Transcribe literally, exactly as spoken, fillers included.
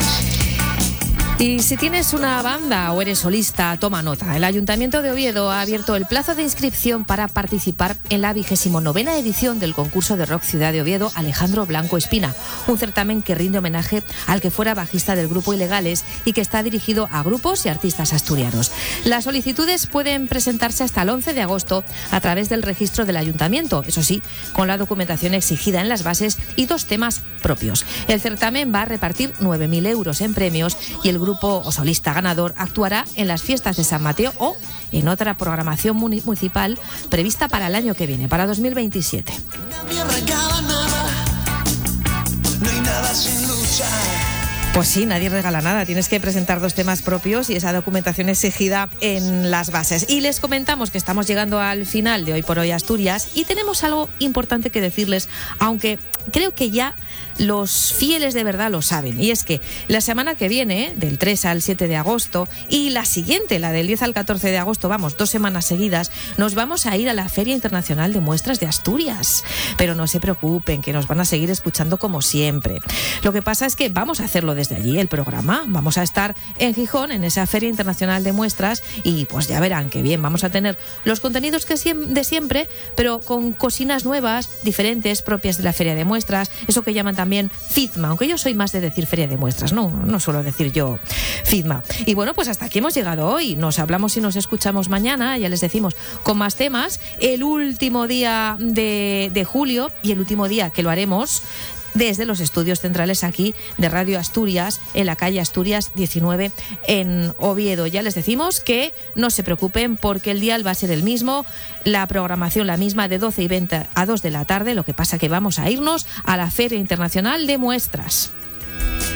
Y si tienes una banda o eres solista, toma nota. El Ayuntamiento de Oviedo ha abierto el plazo de inscripción para participar en la vigésimo novena edición del concurso de rock Ciudad de Oviedo Alejandro Blanco Espina, un certamen que rinde homenaje al que fuera bajista del grupo Ilegales y que está dirigido a grupos y artistas asturianos. Las solicitudes pueden presentarse hasta el once de agosto a través del registro del Ayuntamiento, eso sí, con la documentación exigida en las bases y dos temas propios. El certamen va a repartir nueve mil euros en premios y el grupo o solista ganador actuará en las fiestas de San Mateo o en otra programación municipal prevista para el año que viene, para dos mil veintisiete. Pues sí, nadie regala nada. Tienes que presentar dos temas propios y esa documentación exigida en las bases. Y les comentamos que estamos llegando al final de Hoy por Hoy Asturias y tenemos algo importante que decirles, aunque creo que ya los fieles de verdad lo saben. Y es que la semana que viene, del tres al siete de agosto, y la siguiente, la del diez al catorce de agosto, vamos, dos semanas seguidas, nos vamos a ir a la Feria Internacional de Muestras de Asturias. Pero no se preocupen, que nos van a seguir escuchando como siempre. Lo que pasa es que vamos a hacerlo desde allí, el programa. Vamos a estar en Gijón, en esa Feria Internacional de Muestras, y pues ya verán que bien, vamos a tener los contenidos que de siempre, pero con cocinas nuevas, diferentes, propias de la Feria de Muestras, eso que llaman también FIDMA, aunque yo soy más de decir Feria de Muestras, no, no suelo decir yo FIDMA. Y bueno, pues hasta aquí hemos llegado hoy. Nos hablamos y nos escuchamos mañana, ya les decimos, con más temas. El último día de, de julio y el último día que lo haremos desde los estudios centrales aquí de Radio Asturias, en la calle Asturias diecinueve en Oviedo. Ya les decimos que no se preocupen porque el dial va a ser el mismo, la programación la misma, de doce y veinte a dos de la tarde. Lo que pasa que vamos a irnos a la Feria Internacional de Muestras.